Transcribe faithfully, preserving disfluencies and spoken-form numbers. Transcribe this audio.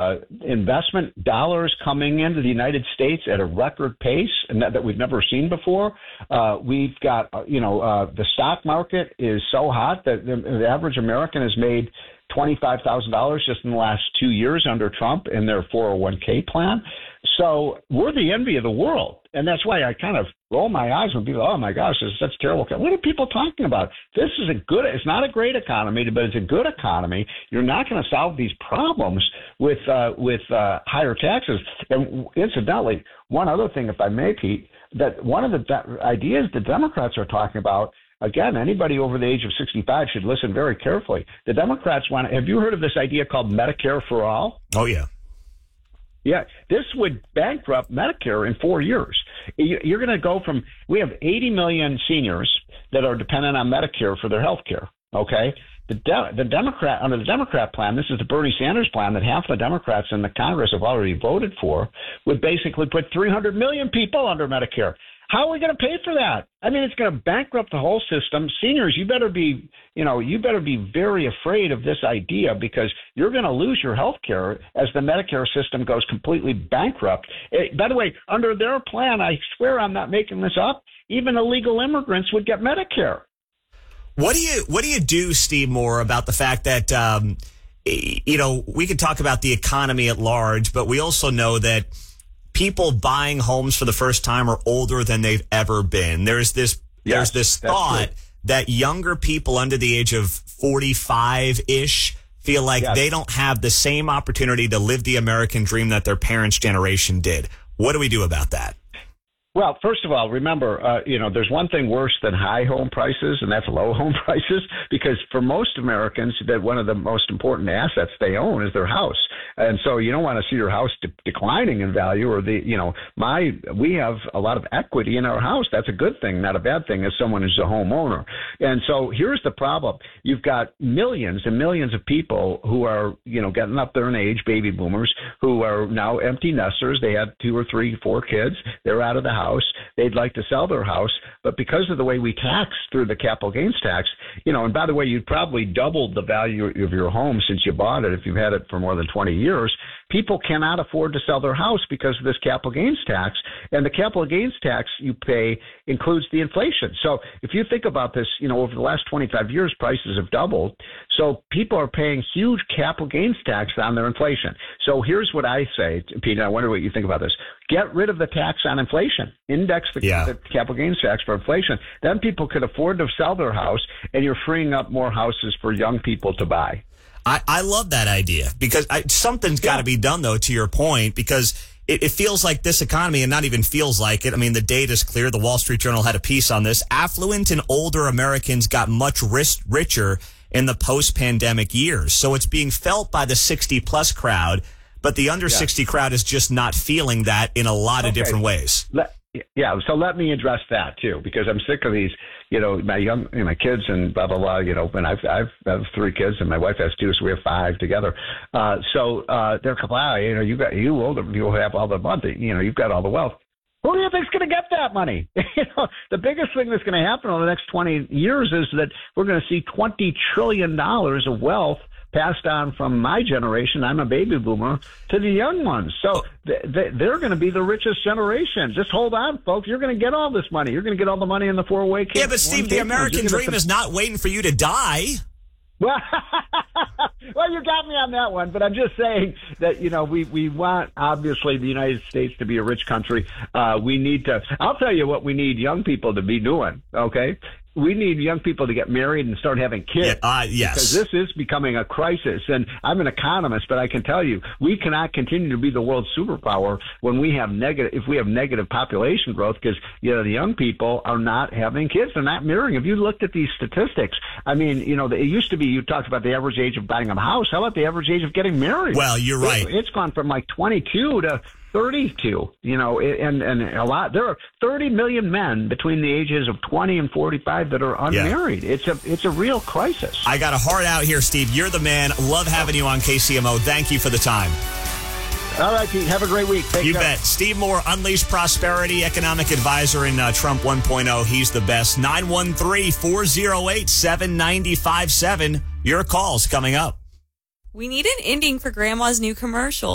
uh, investment dollars coming into the United States at a record pace, and that, that we've never seen before. Uh, we've got, uh, you know, uh, the stock market is so hot that the, the average American has made twenty-five thousand dollars just in the last two years under Trump in their four oh one k plan. So we're the envy of the world. And that's why I kind of roll my eyes when people, oh, my gosh, this, that's terrible. What are people talking about? This is a good, it's not a great economy, but it's a good economy. You're not going to solve these problems with uh, with uh, higher taxes. And incidentally, one other thing, if I may, Pete, that one of the de- ideas the Democrats are talking about, again, anybody over the age of sixty-five should listen very carefully. The Democrats want to, have you heard of this idea called Medicare for All? Oh, yeah. Yeah, this would bankrupt Medicare in four years. You're going to go from, we have eighty million seniors that are dependent on Medicare for their health care, okay? The, De- the Democrat, under the Democrat plan, this is the Bernie Sanders plan that half the Democrats in the Congress have already voted for, would basically put three hundred million people under Medicare. How are we going to pay for that? I mean, it's going to bankrupt the whole system. Seniors, you better be, you know, you better be very afraid of this idea because you're going to lose your health care as the Medicare system goes completely bankrupt. It, by the way, under their plan, I swear I'm not making this up, even illegal immigrants would get Medicare. What do you, what do you do, Steve Moore, about the fact that, um, you know, we could talk about the economy at large, but we also know that people buying homes for the first time are older than they've ever been. There's this yes, there's this thought that younger people under the age of forty-five-ish feel like yes. they don't have the same opportunity to live the American dream that their parents' generation did. What do we do about that? Well, first of all, remember, uh, you know, there's one thing worse than high home prices, and that's low home prices, because for most Americans, that one of the most important assets they own is their house. And so you don't want to see your house de- declining in value or the, you know, my, we have a lot of equity in our house. That's a good thing, not a bad thing as someone who's a homeowner. And so here's the problem. You've got millions and millions of people who are, you know, getting up there in age, baby boomers, who are now empty nesters. They had two or three, four kids. They're out of the house. They'd like to sell their house, but because of the way we tax through the capital gains tax, you know, and by the way, you'd probably doubled the value of your home since you bought it if you've had it for more than twenty years. People cannot afford to sell their house because of this capital gains tax, and the capital gains tax you pay includes the inflation. So if you think about this, you know, over the last twenty-five years, prices have doubled. So people are paying huge capital gains tax on their inflation. So here's what I say, Pete, I wonder what you think about this. Get rid of the tax on inflation. Index the, yeah. the capital gains tax for inflation. Then people could afford to sell their house, and you're freeing up more houses for young people to buy. I, I love that idea because I, something's got to be done, though, to your point, because it, it feels like this economy, and not even feels like it. I mean, the data's clear. The Wall Street Journal had a piece on this. Affluent and older Americans got much risk, richer in the post-pandemic years. So it's being felt by the sixty-plus crowd, but the under sixty yeah. crowd is just not feeling that in a lot okay. of different ways. Let, yeah, so let me address that, too, because I'm sick of these, you know, my young, you know, my kids and blah, blah, blah, you know, and I've, I've, I have three kids and my wife has two, so we have five together. Uh, so uh, they're a couple, ah, you know, you got, you older people have all the money, you know, you've got all the wealth. Who do you think's going to get that money? You know, the biggest thing that's going to happen over the next twenty years is that we're going to see twenty trillion dollars of wealth passed on from my generation, I'm a baby boomer, to the young ones. So th- th- they're going to be the richest generation. Just hold on, folks. You're going to get all this money. You're going to get all the money in the four oh one k. Yeah, but Steve, the American dream is not waiting for you to die. Well, well, you got me on that one, but I'm just saying that, you know, we, we want, obviously, the United States to be a rich country. Uh, we need to, I'll tell you what we need young people to be doing, okay? We need young people to get married and start having kids. Yeah, uh, yes. Because this is becoming a crisis. And I'm an economist, but I can tell you, we cannot continue to be the world superpower when we have negative, if we have negative population growth, because, you know, the young people are not having kids. They're not marrying. If you looked at these statistics, I mean, you know, it used to be, you talked about the average age of buying a house. How about the average age of getting married? Well, you're right. It's gone from like twenty-two to thirty-two, you know, and, and a lot, there are thirty million men between the ages of twenty and forty-five that are unmarried. Yeah. It's a, it's a real crisis. I got a heart out here, Steve. You're the man. Love having you on K C M O. Thank you for the time. All right, Pete. Have a great week. Take you care. bet. Steve Moore, Unleash Prosperity, economic advisor in uh, Trump one point oh. He's the best. nine one three, four oh eight, seven nine five seven. Your call's coming up. We need an ending for Grandma's new commercial.